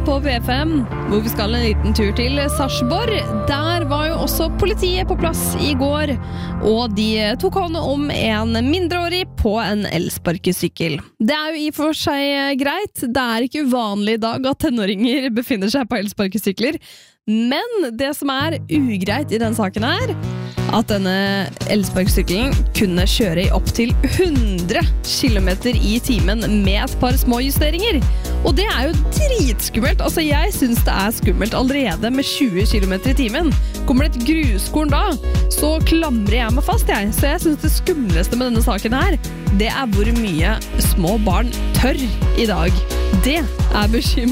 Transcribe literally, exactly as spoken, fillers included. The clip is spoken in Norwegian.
på P F M, hvor vi skal en liten tur til Sarpsborg. Der var jo også politiet på plass i går, og de tok hånd om en mindreårig på en elsparkesykkel. Det er jo i for seg greit, det er ikke uvanlig i dag at tenåringer befinner seg på elsparkesykler, men det som er ugreit i den saken her, at denne elsparkesykkelen kunne kjøre i opp til hundre kilometer i timen med et par små justeringer. Og det er jo dritskummelt. Altså, jeg synes det er skummelt allerede med tjue kilometer i timen. Kommer det et gruskorn da, så klamrer jeg meg fast, jeg. Så jeg synes det skumleste med denne saken her, det er hvor mye små barn tør i dag. Det er bekymrende.